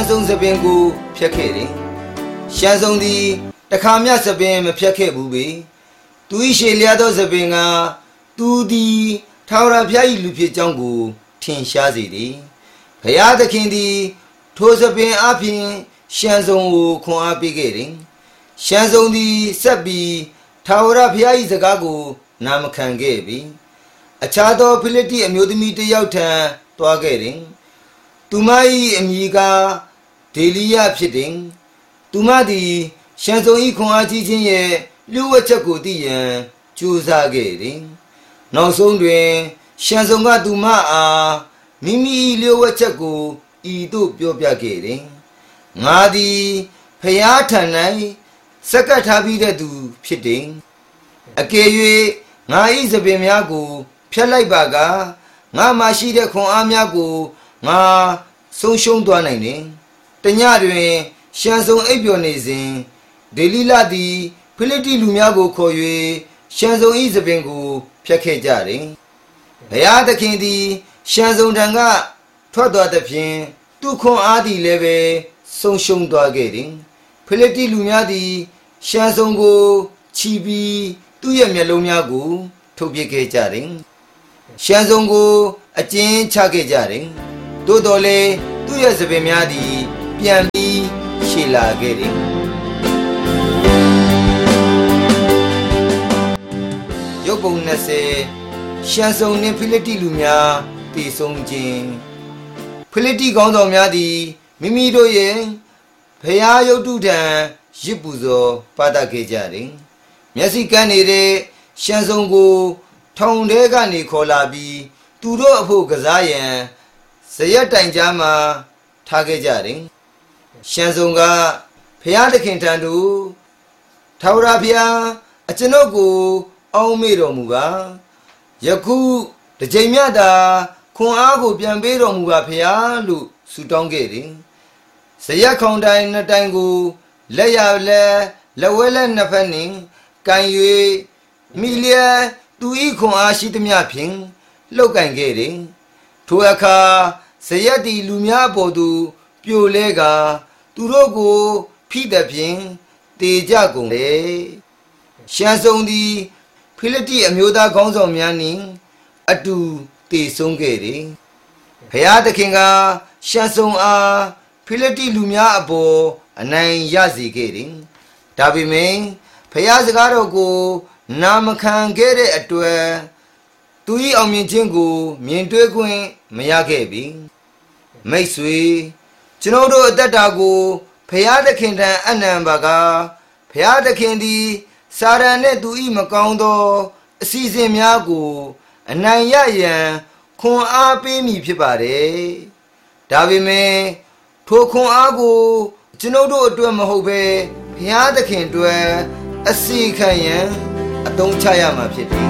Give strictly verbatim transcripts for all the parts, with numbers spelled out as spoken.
ဆုံးစပင်ကိုဖျက်ခဲ့တယ်ရှမ်းဆုံးသည်တခါမြစပင်မဖျက်ခဲ့ဘူးပေသူ၏ရှေလျားသောစပင်ကသူသည်ထာဝရဘုရား၏လူဖြစ်ကြောင်းကိုထင်ရှားစေသည်ဘုရားသခင်သည်ထိုစပင်အပြင်ရှမ်းဆုံးကိုခွန်အားပေးခဲ့တယ်ရှမ်းဆုံးသည်ဆက်ပြီးထာဝရဘုရား၏စကားကိုနာမခံခဲ့ပြီအခြားသောဖိလိတ္တိအမျိုးသမီးတစ်ယောက်ထံတွားခဲ့တယ်သူမ၏အမည်ကဒေလီယဖြစ်တယ်သူမသည်ရှမ်းဆုံး၏ခွန်အားကြီးခြင်းရဲ့လျှို့ဝှက်ချက်ကိုသိရန်ကြိုးစားခဲ့တယ်နောက်ဆုံးတွင်ရှမ်းဆုံးကသူမအားမိမိ၏လျှို့ဝှက်ချက်ကိုဤသို့ပြောပြခဲ့တယ်ငါသည်ဖျားထံ၌စက္ကပ်ထားပြီးတဲ့သူဖြစ်တယ်အကယ်၍ငါ၏စပင်များကိုဖျက်လိုက်ပါကငါမှရှိတဲ့ခွန်အားများကိုငါဆုံးရှုံးသွားနိုင်တယ်တညတွင်ရှမ်းဆုံးအိပ်ပျော်နေစဉ်ဒေလီလသည်ဖိလိတ္တိလူများကိုခေါ်၍ရှမ်းဆုံး၏စပင်ကိုဖျက်ခဲ့ကြတယ်ဘုရားသခင်သည်ရှမ်းဆုံးထံကထွက်သွားသဖြင့်သူခွန်အားသည်လည်းပဲဆုံးရှုံးသွားခဲ့တယ်ဖိလိတ္တိလူများသည်ရှမ်းဆုံးကိုချီပြီးသူ့ရဲ့မျက်လုံးများကိုထုတ်ပစ်ခဲ့ကြတယ်ရှမ်းဆုံးကိုအကျဉ်းချခဲ့ကြတယ်သို့တော်လည်းသူ့ရဲ့စပင်များသည်ပြန်ပြီးရှည်လာခဲ့တယ်ရုပ်ပုံ၂၀ရှမ်းဆုံးနှင့်ဖိလိတ္တိလူများတည်ဆုံခြင်းဖိလိတ္တိခေါင်းဆောင်များသည်မိမိတို့ရဲ့ဘုရားရုပ်တုထံရစ်ပူဇော်ပါတတ်ခဲ့ကြတယ်မျက်စိကန်းနေတဲ့ရှမ်းဆုံးကိုထောင်ထဲကနေခေါ်လာပြီးသူတို့အဖို့ကစားရန်ဇရက်တိုင်ကြားမှာထားခဲ့ကြတယ်ရှမ်းဆုံးကဘုရားသခင်ထံသို့ထာဝရဘုရားအကျွန်ုပ်ကိုအောက်မေ့တော်မူပါယခုတစ်ချိန်မြတ်သာခွန်အားကိုပြန်ပေးတော်မူပါဘုရားလို့ဆုတောင်းခဲ့တယ်ဇရက်ခေါင်တိုင်နှစ်တိုင်ကိုလက်ရလက်လက်ဝဲလက်နှစ်ဖက်နှင့်ကန်၍မိလျက်သူဤခွန်အားရှိသမျှဖြင့်လှုပ်ကန်ခဲ့တယ်ထိုအခါဇရက်တီလူများအပေါ်သို့ပြိုလဲကသူတို့ကိုဖိသဖြင့်တေကြကုန်လေရှမ်းဆုံးသည်ဖိလိတ္တိအမျိုးသားခေါင်းဆောင်များနှင့်အတူတည်ဆုံခဲ့တယ်ဘုရားသခင်ကရှမ်းဆုံးအားဖိလိတ္တိလူများအပေါ်အနိုင်ရစေခဲ့တယ်ဒါပေမဲ့ဘုရားစကားတော်ကိုနာမခံခဲ့တဲ့အတွက်သူ၏အောင်မြင်ခြင်းကိုမြင်တွေ့ခွင့်မရခဲ့ပြီမိတ်ဆွေကျွန်တော်တို့အသက်တာကိုဘုရားသခင်ထံအနံပါကဘုရားသခင်သည်စာရန်နှင့်သူ၏မကောင်းသောအစီအစဉ်များကိုအနိုင်ရရန်ခွန်အားပေးမည်ဖြစ်ပါတယ်ဒါပေမဲ့ထိုခွန်အားကိုကျွန်တော်တို့အတွက်မဟုတ်ဘဲဘုရားသခင်အတွက်အစီခံရန်အသုံးချရမှာဖြစ်တယ်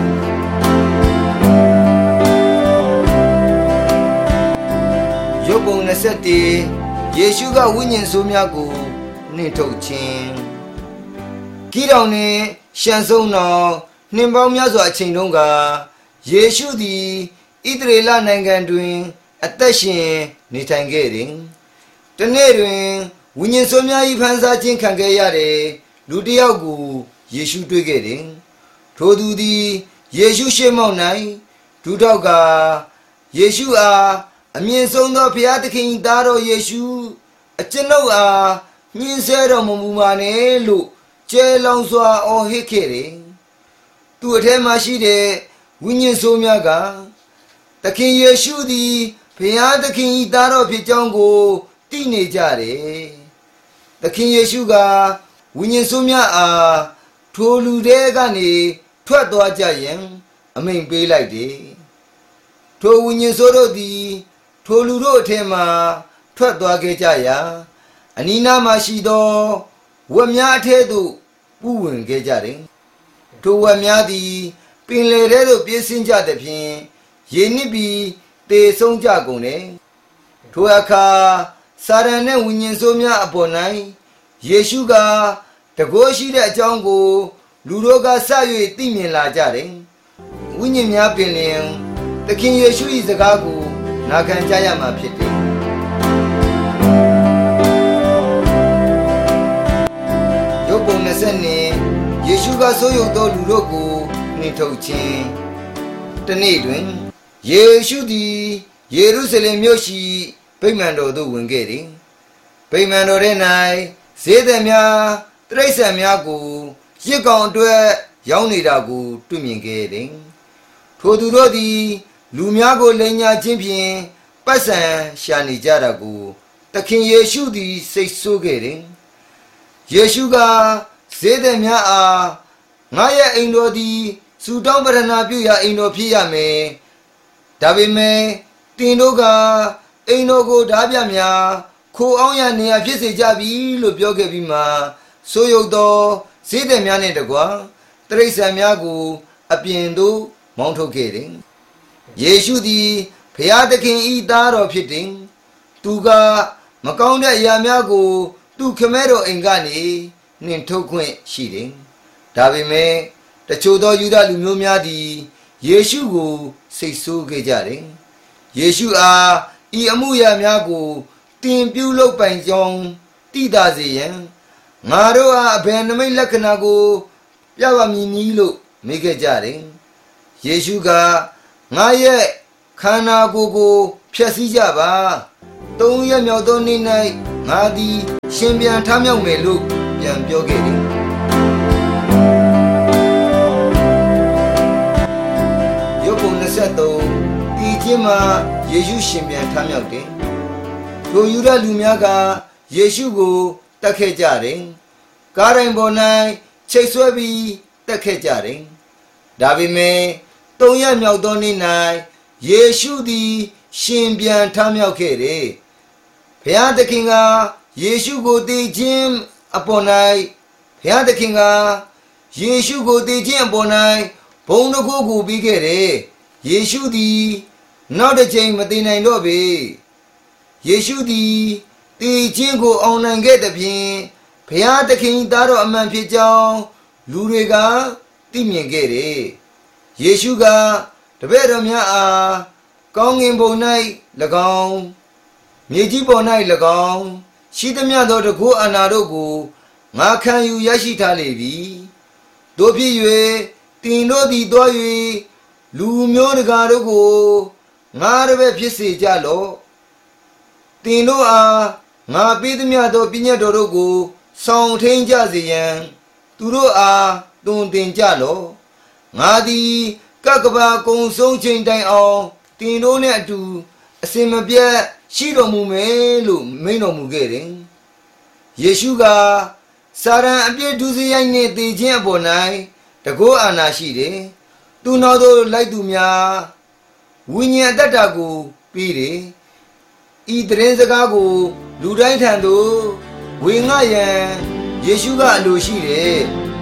ရုပ်ပုံ၂၁ယေရှုကဝိညာဉ်ဆိုးများကိုနှင်ထုတ်ခြင်းဂိဒေါင်နှင့်ရှမ်းဆုံးတော်နှင်ပေါင်းများစွာအချိန်တုန်းကယေရှုသည်ဣသရေလနိုင်ငံတွင်အသက်ရှင်နေထိုင်ခဲ့တယ်တနေ့တွင်ဝိညာဉ်ဆိုးများ၏ဖန်ဆာခြင်းခံခဲ့ရတဲ့လူတစ်ယောက်ကိုယေရှုတွေ့ခဲ့တယ်ထိုသူသည်ယေရှုရှေ့မှောက်၌ဒူးထောက်ကယေရှုအားအမြင့်ဆုံးသောဘုရားသခင်၏သားတော်ယေရှုအကျွန်ုပ်အားညှင်းဆဲတော်မမူပါနဲ့လို့ကျဲလောင်စွာအော်ဟစ်ခဲ့တယ်သူအထဲမှာရှိတဲ့ဝိညာဉ်ဆိုးများကသခင်ယေရှုသည်ဘုရားသခင်၏သားတော်ဖြစ်ကြောင်းကိုသိနေကြတယ်သခင်ယေရှုကဝိညာဉ်ဆိုးများအားထိုလူတွေကနေထွက်သွားကြရန်အမိန့်ပေးလိုက်တယ်ထိုဝိညာဉ်ဆိုးတို့သည်ထိုလူတို့အထက်မှထွက်သွားခဲ့ကြရာအနီးနားမှာရှိသောဝက်များအထက်သို့ပူဝင်ခဲ့ကြတယ်ထိုဝက်များသည်ပင်လယ်ထဲသို့ပြေးဆင်းကြသဖြင့်ရေနစ်ပြီးသေဆုံးကြကုန်တယ်ထိုအခါစာရန်နှင့်ဝိညာဉ်ဆိုးများအပေါ်၌ယေရှုကတကိုးရှိတဲ့အကြောင်းကိုလူတို့ကစ၍သိမြင်လာကြတယ်ဝိညာဉ်များပင်လျင်သခင်ယေရှု၏စကားကိုနာခံကြရမှာဖြစ်တယ်ရှုကဆိုးရုပ်သောလူတို့ကိုနှင်ထုတ်ခြင်းတနေ့တွင်ယေရှုသည်ယေရုရှလင်မြို့ရှိဗိမာန်တော်သို့ဝင်ခဲ့သည်ဗိမာန်တော်ထဲ၌ဈေးသည်များတိရစ္ဆာန်များကိုရစ်ကောင်အတွက်ရောင်းနေတာကိုတွေ့မြင်ခဲ့သည်ထိုသူတို့သည်လူများကိုလိမ်ညာခြင်းဖြင့်ပတ်စံရှာနေကြတာကိုသခင်ယေရှုသည်စိတ်ဆိုးခဲ့တယ်ယေရှုကဈေးသည်များအားငါရဲ့အိမ်တော်သည်စူတောင်းပရဏာပြုရာအိမ်တော်ဖြစ်ရမယ်ဒါပေမဲ့တင်တို့ကအိမ်တော်ကိုဓာပြများခိုအောင်ရနေရဖြစ်စေကြပြီလို့ပြောခဲ့ပြီးမှဆိုးရုပ်သောဈေးသည်များနဲ့တကွာတိရစ္ဆာန်များကိုအပြင်သို့မောင်းထုတ်ခဲ့တယ်ယေရှုသည်ဘုရားသခင်ဤသားတော်ဖြစ်တယ်သူကမကောင်းတဲ့အရာများကိုသူခမဲတော်အိမ်ကနေနှင်ထုတ်ခွင့်ရှိတယ်ဒါပေမဲ့တချို့သောယူဒလူမျိုးများသည်ယေရှုကိုစိတ်ဆိုးခဲ့ကြတယ်ယေရှုအားဤအမှုရာများကိုတင်ပြုလုပ်ပိုင်ကြောင်းသိသာစေရန်ငါတို့အားအဘယ်နမိတ်လက္ခဏာကိုပြပါမည်နည်းလို့မေးခဲ့ကြတယ်ယေရှုကငါရဲ့ခန္ဓာကိုယ်ကိုဖျက်ဆီးကြပါသုံးရက်မြောက်သောနေ့၌ငါသည်ရှင်ပြန်ထမြောက်မယ်လို့ပြန်ပြောခဲ့တယ်ယုတ်ပုံနှစ်ဆယ်သုံးဒီချင်းမှာယေရှုရှင်ပြန်ထမြောက်တယ်ထိုယူဒလူများကယေရှုကိုတတ်ခဲ့ကြတယ်ကားတိုင်းပေါ်၌ချိတ်ဆွဲပြီးတတ်ခဲ့ကြတယ်ဒါပေမဲ့သုံးရက်မြောက်သောနေ့၌ယေရှုသည်ရှင်ပြန်ထမြောက်ခဲ့တယ်ဘုရားသခင်ကယေရှုကိုတည်ခြင်းအပေါ်၌ဘုရားသခင်ကယေရှုကိုတည်ခြင်းအပေါ်၌ဘုံတစ်ခုကိုပြီးခဲ့တယ်ယေရှုသည်နောက်တစ်ချိန်မတည်နိုင်တော့ပေယေရှုသည်တည်ခြင်းကိုအောင်နိုင်ခဲ့တဲ့ဖြင့်ဘုရားသခင်သားတော်အမှန်ဖြစ်ကြောင်းလူတွေကသိမြင်ခဲ့တယ်ယေရှုကတပည့်တော်များအားကောင်းကင်ဘုံ၌၎င်းမြေကြီးပေါ်၌၎င်းရှိသမျှသောတကုအာဏာတို့ကိုငါခံယူရရှိထားလေပြီတို့ဖြစ်၍တင်တို့သည်တွား၍လူမျိုးတကာတို့ကိုငါတပည့်ဖြစ်စေကြလော့တင်တို့အားငါပေးသမျှသောပညတ်တော်တို့ကိုဆောင်ထိန်ကြစေရန်သူတို့အားသွန်သင်ကြလော့ငါသည်ကကဘာကုံဆုံးချိန်တိုင်အောင်တင်တို့နဲ့အတူအစင်မပြတ်ရှိတော်မူမယ်လို့မိန့်တော်မူခဲ့တယ်ယေရှုကစာရန်အပြစ်ဒုစရိုက်နှင့်တည်ခြင်းအပေါ်၌တကောအာဏာရှိတယ်သူနောက်သို့လိုက်သူများဝိညာဉ်အတ္တကိုပြီးတယ်ဤတရင်စကားကိုလူတိုင်းထံသို့ဝေငှရန်ယေရှုကအလိုရှိတယ်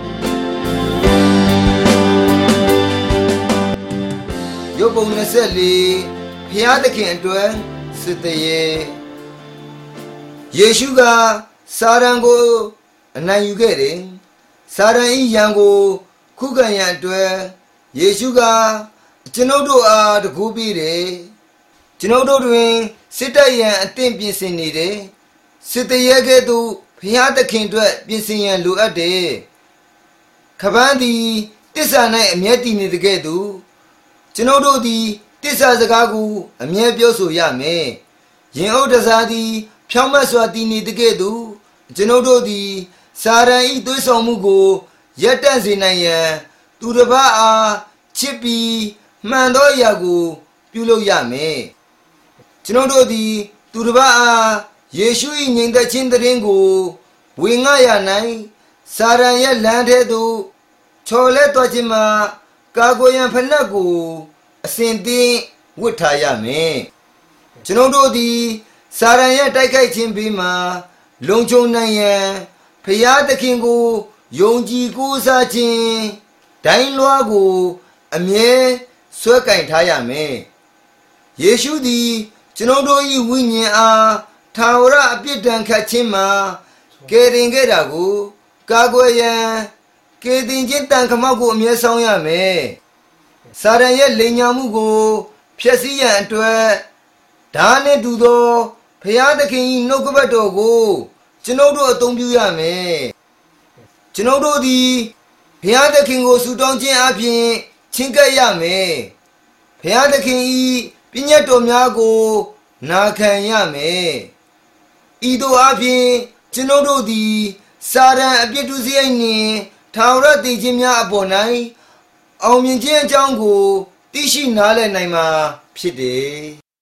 ယုတ်ပုံနှစ်ဆယ်လေးဘုရားသခင်အတွက်စစ်တရေယေရှုကစာရန်ကိုအနိုင်ယူခဲ့တယ်စာရန်ဤရန်ကိုခုခံရန်အတွက်ယေရှုကကျွန်ုပ်တို့အားတကူပေးတယ်ကျွန်ုပ်တို့တွင်စစ်တပ်ရန်အသင့်ပြင်ဆင်နေတယ်စစ်တရေကဲ့သို့ဘုရားသခင်အတွက်ပြင်ဆင်ရန်လိုအပ်တယ်ခပန်းသည်တစ္ဆာ၌အမျက်တည်နေတဲ့ကဲ့သို့ကျွန်ုပ်တို့သည်တစ္ဆာစကားကိုအမြဲပြောဆိုရမယ်ရင်အုပ်တစားသည်ဖြောင့်မတ်စွာတည်နေတဲ့ကဲ့သို့ကျွန်ုပ်တို့သည်စာရန်ဤသွေးဆောင်မှုကိုရပ်တန့်စေနိုင်ရန်သူတစ်ပါးအားချစ်ပြီးမှန်သောအရာကိုပြုလုပ်ရမယ်ကျွန်ုပ်တို့သည်သူတစ်ပါးအားယေရှု၏ငြိမ်သက်ခြင်းတရင်ကိုဝေငှရနိုင်စာရန်ရဲ့လမ်းထဲသို့ချော်လဲသွားခြင်းမှာကာကွယ်ရန်ဖနက်ကိုအစဉ်သင်းဝတ်ထားရမယ်ကျွန်ုပ်တို့သည်စာရန်ရဲ့တိုက်ခိုက်ခြင်းဘေးမှာလုံခြုံနိုင်ရန်ဖျားသခင်ကိုယုံကြည်ကိုးစားခြင်းဒိုင်းလွှားကိုအမြဲဆွဲကင်ထားရမယ်ယေရှုသည်ကျွန်ုပ်တို့၏ဝိညာဉ်အားထာဝရအပြစ်ဒဏ်ခတ်ခြင်းမှာကယ်တင်ခဲ့တာကိုကာကွယ်ရန်ကယ်တင်ခြင်းတန်ခမောက်ကိုအမြဲဆောင်ရမယ်စာရန်ရဲ့လိမ်ညာမှုကိုဖျက်ဆီးရန်အတွက်ဓာနှင့်တူသောဖျားသခင်၏နှုတ်ကပတ်တော်ကိုကျွန်ုပ်တို့အသုံးပြုရမယ်ကျွန်ုပ်တို့သည်ဘုရားသခင်ကိုဆုတောင်းခြင်းအပြင်ချင့်ကပ်ရမယ်ဘုရားသခင်ဤပညတ်တော်များကိုနာခံရမယ်ဤသို့အပြင်ကျွန်ုပ်တို့သည်စာရန်အပြစ်ဒုစရိုက်နှင့်ထာဝရတည်ခြင်းများအပေါ်၌အောင်မြင်ခြင်းအကြောင်းကိုသိရှိနားလည်နိုင်မှာဖြစ်တယ်